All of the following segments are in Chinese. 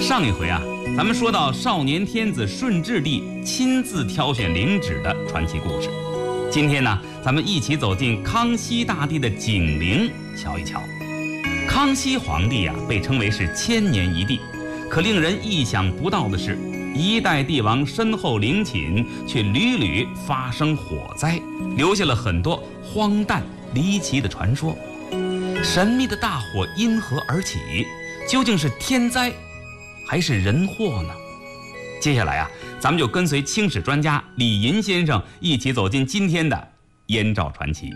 上一回啊，咱们说到少年天子顺治帝亲自挑选陵址的传奇故事。今天呢，咱们一起走进康熙大帝的景陵，瞧一瞧。康熙皇帝啊，被称为是千年一帝，可令人意想不到的是，一代帝王身后陵寝却屡屡发生火灾，留下了很多荒诞离奇的传说。神秘的大火因何而起？究竟是天灾还是人祸呢？接下来啊，咱们就跟随清史专家李银先生一起走进今天的燕赵传奇。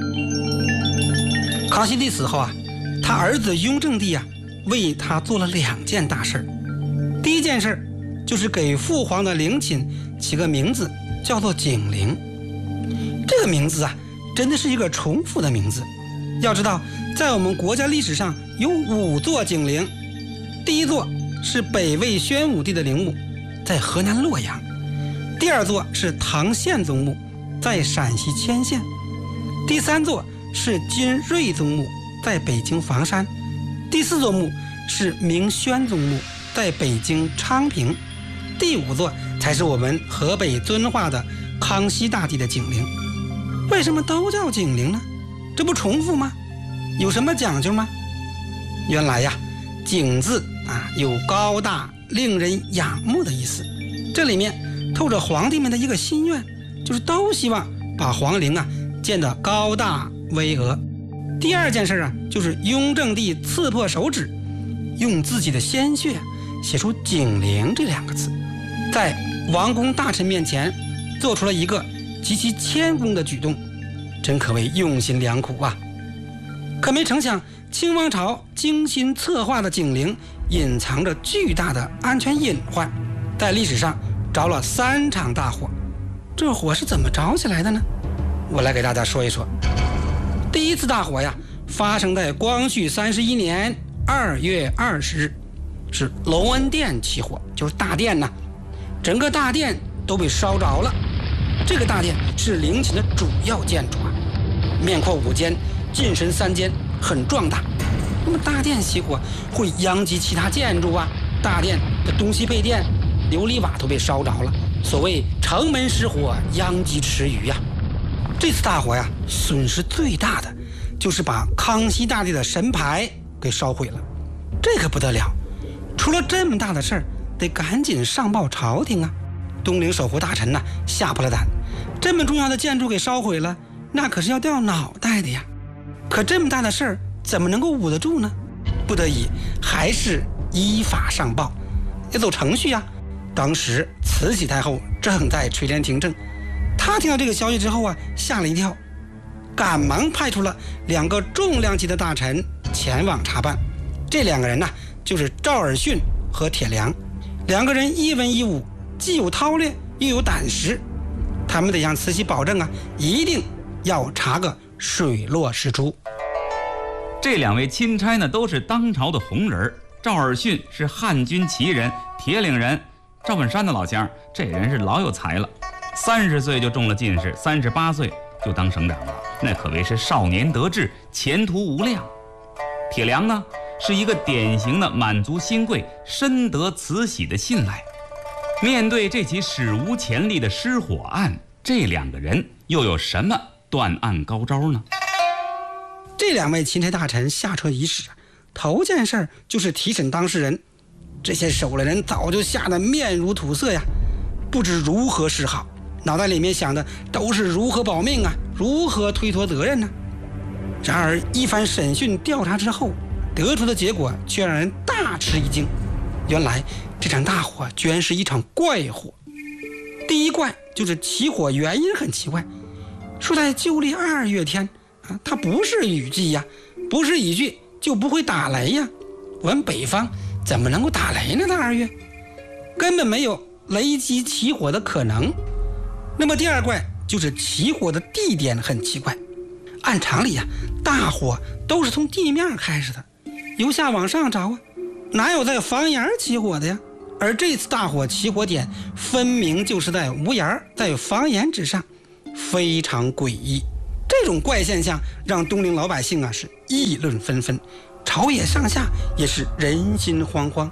康熙帝死后啊，他儿子雍正帝啊，为他做了2件大事。第一件事就是给父皇的陵寝起个名字，叫做景陵。这个名字啊，真的是一个重复的名字。要知道，在我们国家历史上有5座景陵。第一座是北魏宣武帝的陵墓，在河南洛阳；第2座是唐宪宗墓，在陕西迁县；第3座是金睿宗墓，在北京房山；第4座墓是明宣宗墓，在北京昌平；第5座才是我们河北遵化的康熙大帝的景陵。为什么都叫景陵呢？这不重复吗？有什么讲究吗？原来呀，景字啊有高大令人仰慕的意思，这里面透着皇帝们的一个心愿，就是都希望把皇陵啊建得高大巍峨。第2件事啊，就是雍正帝刺破手指，用自己的鲜血写出景陵这2个字，在王公大臣面前做出了一个极其谦恭的举动，真可谓用心良苦啊。可没成想，清王朝精心策划的景陵隐藏着巨大的安全隐患，在历史上着了3场大火。这火是怎么着起来的呢？我来给大家说一说。第一次大火呀，发生在光绪31年2月20日，是隆恩殿起火，就是大殿呐，整个大殿都被烧着了。这个大殿是陵寝的主要建筑啊，面阔5间，进深3间，很壮大。那么大殿起火会殃及其他建筑啊，大殿的东西配殿、琉璃瓦都被烧着了。所谓城门失火，殃及池鱼呀。这次大火呀，损失最大的就是把康熙大帝的神牌给烧毁了。这可不得了，出了这么大的事儿，得赶紧上报朝廷啊。东陵守护大臣呐，吓破了胆，这么重要的建筑给烧毁了，那可是要掉脑袋的呀。可这么大的事儿怎么能够捂得住呢？不得已还是依法上报，要走程序啊。当时慈禧太后正在垂帘听政，她听到这个消息之后啊，吓了一跳，赶忙派出了2个重量级的大臣前往查办。这2个人呢，就是赵尔巽和铁良。2个人一文一武，既有韬略又有胆识，他们得向慈禧保证啊，一定要查个水落石出。 这2位钦差呢，都是当朝的红人。赵尔巽是汉军旗人，铁岭人，赵本山的老乡，这人是老有才了，30岁就中了进士，38岁就当省长了，那可谓是少年得志，前途无量。铁良呢，是一个典型的满族新贵，深得慈禧的信赖。面对这起史无前例的失火案，这2个人又有什么断案高招呢？ 这2位钦差大臣下车仪式，头件事就是提审当事人。这些守了人早就吓得面如土色呀，不知如何是好，脑袋里面想的都是如何保命啊，如何推脱责任呢。然而一番审讯调查之后，得出的结果却让人大吃一惊。原来这场大火居然是一场怪火。第一怪就是起火原因很奇怪，说在旧历2月天啊，它不是雨季呀，不是雨季就不会打雷呀。我们北方怎么能够打雷呢？在2月根本没有雷击起火的可能。那么第2怪就是起火的地点很奇怪。按常理啊，大火都是从地面开始的，由下往上着啊，哪有在房檐起火的呀？而这次大火起火点分明就是在屋檐，在房檐之上，非常诡异。这种怪现象让东陵老百姓啊是议论纷纷，朝野上下也是人心惶惶。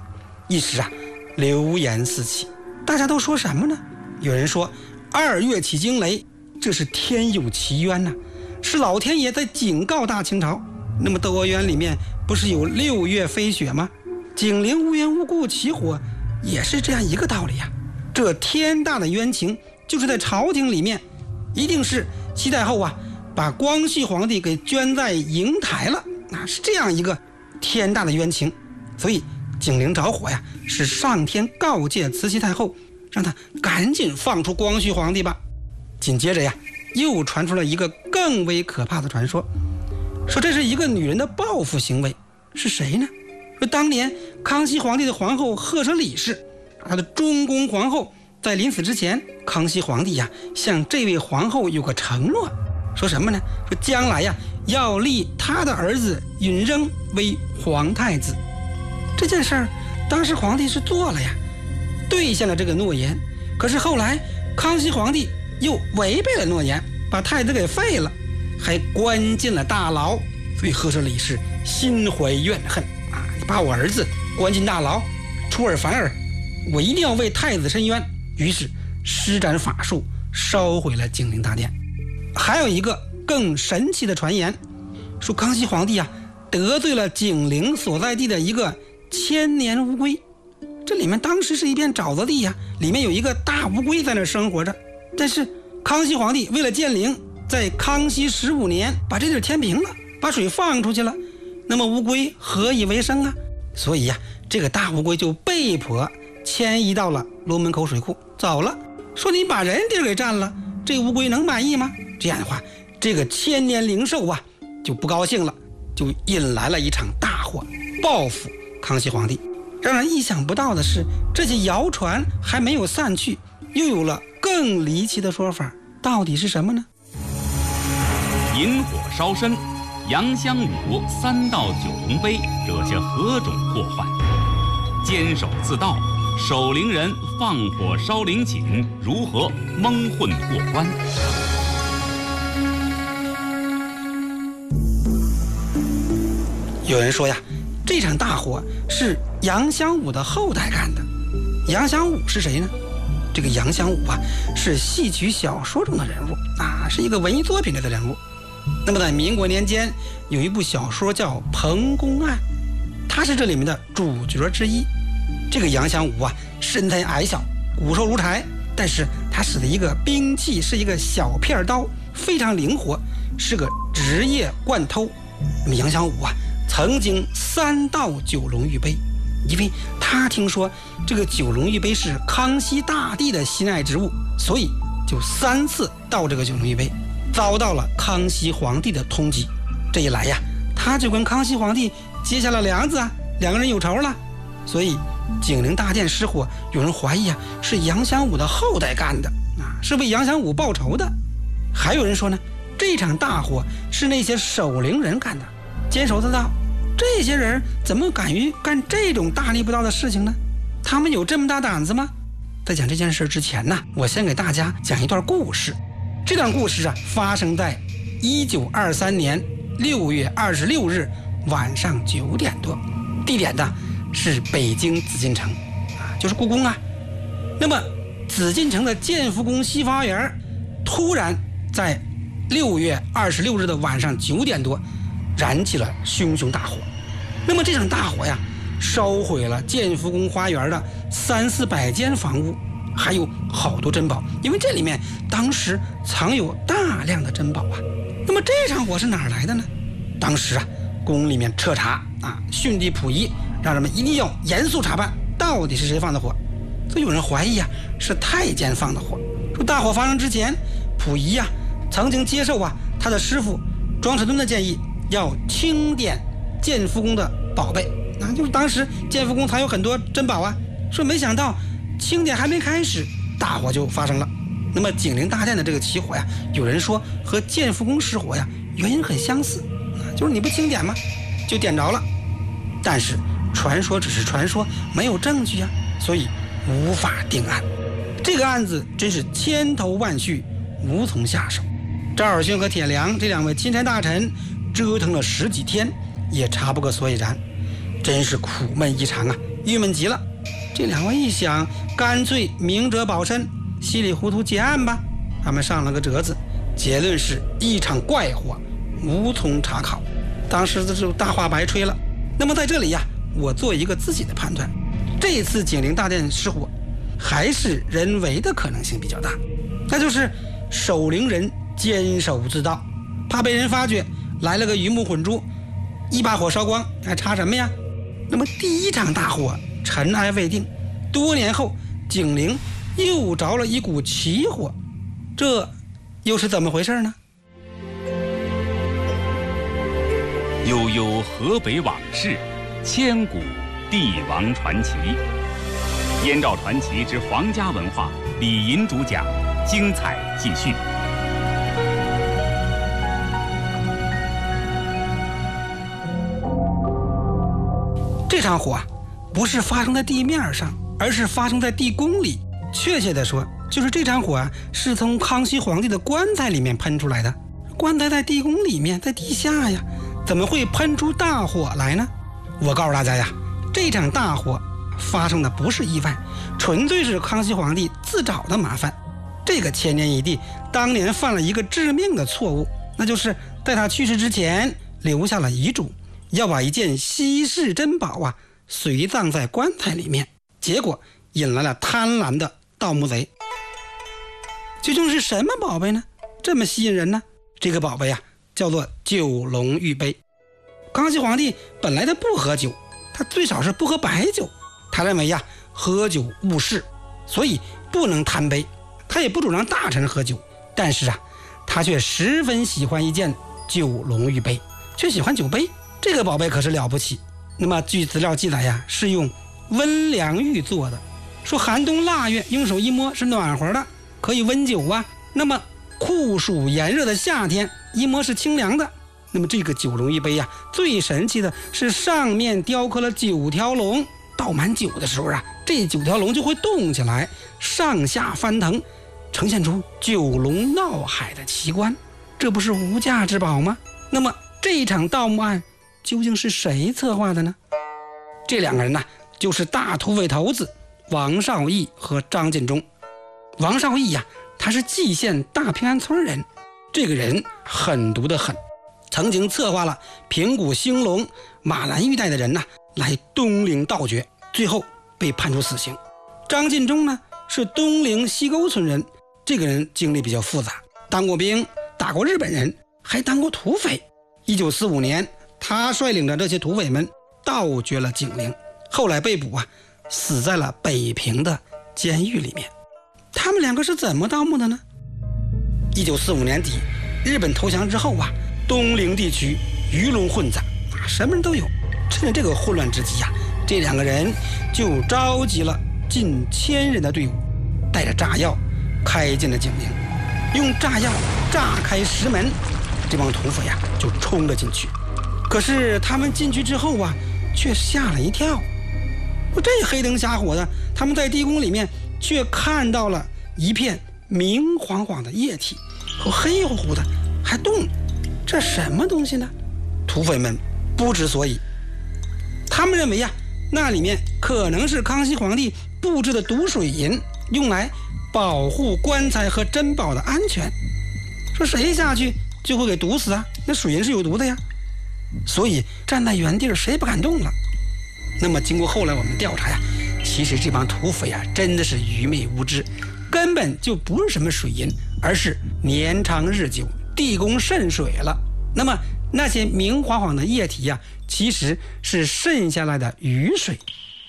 一时流言四起。大家都说什么呢？有人说2月起惊雷，这是天有奇冤呐，是老天爷在警告大清朝。那么窦娥冤里面不是有6月飞雪吗？景陵无缘无故起火也是这样一个道理啊。这天大的冤情就是在朝廷里面，一定是西太后把光绪皇帝给捐在瀛台了，是这样一个天大的冤情。所以景陵着火是上天告诫慈禧太后，让他赶紧放出光绪皇帝吧。紧接着又传出了一个更为可怕的传说，说这是一个女人的报复行为。是谁呢？说当年康熙皇帝的皇后赫舍里氏，她的中宫皇后，在临死之前，康熙皇帝向这位皇后有个承诺，说什么呢？说将来要立他的儿子允扔为皇太子。这件事儿当时皇帝是做了兑现了这个诺言。可是后来康熙皇帝又违背了诺言，把太子给废了，还关进了大牢。所以赫舍里氏心怀怨恨你把我儿子关进大牢，出尔反尔，我一定要为太子伸冤。于是施展法术烧毁了景陵大殿。还有一个更神奇的传言，说康熙皇帝得罪了景陵所在地的一个千年乌龟。这里面当时是一片沼泽地里面有一个大乌龟在那生活着。但是康熙皇帝为了建陵，在康熙15年把这地填平了，把水放出去了。那么乌龟何以为生所以这个大乌龟就被迫迁移到了龙门口水库走了。说你把人地给占了，这乌龟能满意吗？这样的话，这个千年灵兽就不高兴了，就引来了一场大祸，报复康熙皇帝。让人意想不到的是，这些谣传还没有散去，又有了更离奇的说法，到底是什么呢？ 引火烧身，杨香武3到9龙杯惹下何种祸患？监守自盗，守陵人放火烧陵寝，如何蒙混过关？ 有人说这场大火是杨香武的后代干的。杨香武是谁呢？这个杨香武是戏曲小说中的人物是一个文艺作品里的人物。那么在民国年间有一部小说叫《彭公案》，他是这里面的主角之一。这个杨香武身材矮小，骨瘦如柴，但是他使的一个兵器是一个小片刀，非常灵活，是个职业惯偷。那么杨香武曾经3到9龙玉碑，因为他听说这个9龙玉碑是康熙大帝的心爱之物，所以就3次到这个9龙玉碑，遭到了康熙皇帝的通缉。这一来他就跟康熙皇帝结下了梁子两个人有仇了。所以景陵大殿失火，有人怀疑是杨香武的后代干的是为杨香武报仇的。还有人说呢，这场大火是那些守陵人干的，监守自盗。这些人怎么敢于干这种大逆不道的事情呢？他们有这么大胆子吗？在讲这件事之前我先给大家讲一段故事。这段故事发生在1923年6月26日晚上9点多，地点是北京紫禁城就是故宫那么紫禁城的建福宫西花园突然在6月26日的晚上9点多燃起了熊熊大火。那么这场大火烧毁了建福宫花园的300-400间房屋，还有好多珍宝，因为这里面当时藏有大量的珍宝那么这场火是哪儿来的呢？当时宫里面彻查训诫溥仪，让人们一定要严肃查办到底是谁放的火。所以有人怀疑是太监放的火。说大火发生之前，溥仪曾经接受他的师傅庄士敦的建议，要清点建福宫的宝贝就是当时建福宫藏有很多珍宝说没想到清点还没开始，大火就发生了。那么景陵大殿的这个起火有人说和建福宫失火原因很相似就是你不清点吗就点着了。但是传说只是传说，没有证据所以无法定案。这个案子真是千头万绪，无从下手。赵尔勛和铁良这2位钦差大臣折腾了10几天，也查不个所以然，真是苦闷异常郁闷极了。 这两位一想，干脆明哲保身，稀里糊涂结案吧。他们上了个折子，结论是一场怪火，无从查考。当时就大话白吹了。那么在这里呀，我做一个自己的判断，这次景陵大殿失火还是人为的可能性比较大，那就是守陵人坚守自盗，怕被人发觉，来了个鱼目混珠，一把火烧光，还差什么呀？那么第一场大火尘埃未定，多年后景陵又着了一股奇火，这又是怎么回事呢？ 悠悠河北往事，千古帝王传奇。燕赵传奇之皇家文化，李银主讲，精彩继续。 这场火不是发生在地面上，而是发生在地宫里。确切的说，就是这场火是从康熙皇帝的棺材里面喷出来的。棺材在地宫里面，在地下呀，怎么会喷出大火来呢？我告诉大家呀，这场大火发生的不是意外，纯粹是康熙皇帝自找的麻烦。这个千年一帝当年犯了一个致命的错误，那就是在他去世之前留下了遗嘱，要把一件稀世珍宝随葬在棺材里面，结果引来了贪婪的盗墓贼。究竟是什么宝贝呢？这么吸引人呢？这个宝贝叫做九龙玉杯。康熙皇帝本来他不喝酒，他最少是不喝白酒，他认为喝酒误事，所以不能贪杯。他也不主张大臣喝酒，但是他却十分喜欢一件九龙玉杯，却喜欢酒杯。这个宝贝可是了不起。那么据资料记载是用温良玉做的，说寒冬腊月用手一摸是暖和的，可以温酒啊。那么酷暑炎热的夏天一摸是清凉的。那么这个九龙玉杯最神奇的是上面雕刻了9条龙，倒满酒的时候这9条龙就会动起来，上下翻腾，呈现出九龙闹海的奇观，这不是无价之宝吗？那么这场盗墓案究竟是谁策划的呢？这两个人就是大土匪头子王绍义和张建忠。王绍义他是蓟县大平安村人，这个人狠毒的很，曾经策划了平谷兴隆、马兰玉带的人来东陵盗掘，最后被判处死刑。张建忠是东陵西沟村人，这个人经历比较复杂，当过兵，打过日本人，还当过土匪。1945年他率领着这些土匪们盗掘了景陵，后来被捕死在了北平的监狱里面。他们两个是怎么盗墓的呢？1945年底日本投降之后东陵地区鱼龙混杂，什么人都有。趁着这个混乱之际这两个人就召集了近1000人的队伍，带着炸药开进了景陵，用炸药炸开石门，这帮土匪就冲了进去。可是他们进去之后却吓了一跳，这黑灯瞎火的，他们在地宫里面却看到了一片明晃晃的液体和黑乎乎的还动，这什么东西呢？土匪们不知所以，他们认为那里面可能是康熙皇帝布置的毒水银，用来保护棺材和珍宝的安全，说谁下去就会给毒死那水银是有毒的呀，所以站在原地谁也不敢动了。那么经过后来我们调查其实这帮土匪真的是愚昧无知，根本就不是什么水银，而是年长日久，地宫渗水了。那么那些明晃晃的液体其实是渗下来的雨水。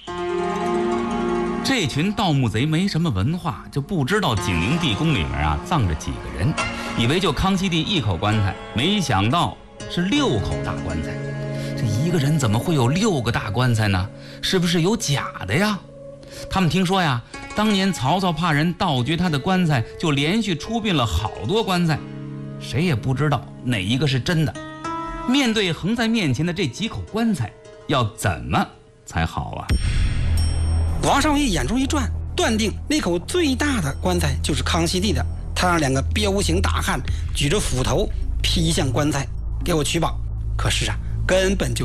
这群盗墓贼没什么文化，就不知道景陵地宫里面葬着几个人，以为就康熙帝1口棺材，没想到是6口大棺材。这一个人怎么会有6个大棺材呢？是不是有假的呀？他们听说当年曹操怕人盗掘他的棺材，就连续出殡了好多棺材，谁也不知道哪一个是真的。面对横在面前的这几口棺材，要怎么才好王绍义眼珠一转，断定那口最大的棺材就是康熙帝的。他让2个彪形大汉举着斧头劈向棺材，给我取宝。可是根本就